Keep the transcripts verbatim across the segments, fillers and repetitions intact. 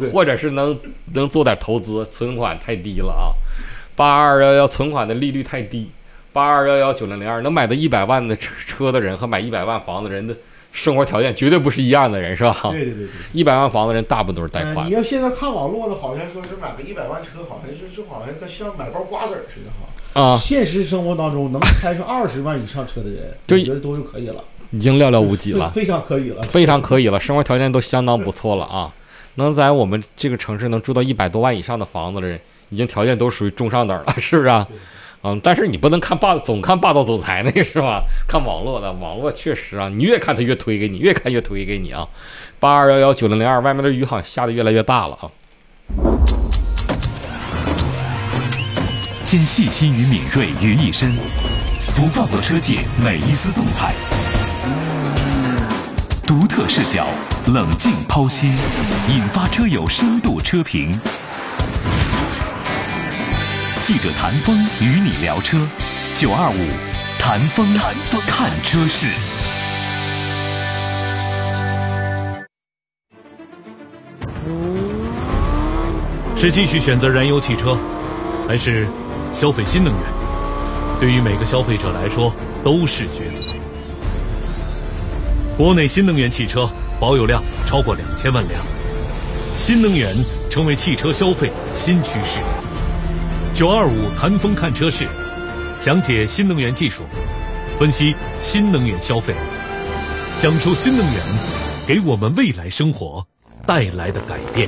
或者是能能做点投资，存款太低了啊。八二幺幺存款的利率太低，八二幺幺九零零二能买到一百万的车的人和买一百万房的人的生活条件绝对不是一样的人，是吧？ 对对对对， 一百万房的人大部分都是贷款、 呃。你要现在看网络的，好像说是买个一百万车，好像是就好像跟像买包瓜子似的哈。 啊， 现实生活当中能开出二十万以上车的人，我觉得都是可以了， 已经寥寥无几了， 非常可以了， 非常可以了，生活条件都相当不错了啊！能在我们这个城市能住到一百多万以上的房子的人，已经条件都属于中上等了，是不是啊？嗯，但是你不能看霸总看霸道总裁那个是吧？看网络的，网络确实啊，你越看他越推给你，越看越推给你啊。八二幺幺九零零二，外面的雨好像下的越来越大了啊。 将细心与敏锐于一身，不放过车界每一丝动态，独特视角，冷静剖析，引发车友深度车评。记者谭峰与你聊车，九二五谭峰看车事。 是继续选择燃油汽车，还是消费新能源？对于每个消费者来说都是抉择。国内新能源汽车保有量超过两千万辆，新能源成为汽车消费新趋势。九二五谭峰看车事，讲解新能源技术，分析新能源消费，享受新能源给我们未来生活带来的改变。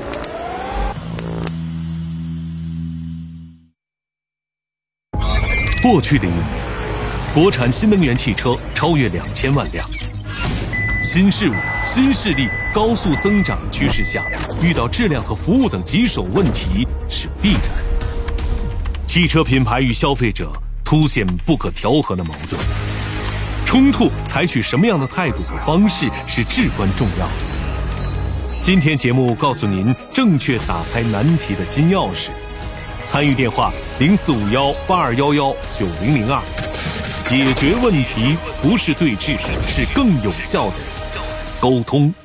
过去的一年，国产新能源汽车超越两千万辆。新事物、新势力高速增长趋势下，遇到质量和服务等棘手问题是必然。汽车品牌与消费者凸显不可调和的矛盾，冲突采取什么样的态度和方式是至关重要的。今天节目告诉您正确打开难题的金钥匙。参与电话零四五幺八二幺幺九零零二，解决问题不是对峙，是更有效的沟通。